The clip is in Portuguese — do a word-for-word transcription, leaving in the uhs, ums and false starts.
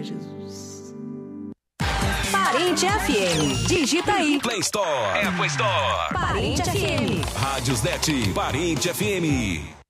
Jesus. Parente F M. Digita aí. Play Store. Apple Store. Parente F M. Rádios Net. Parente F M.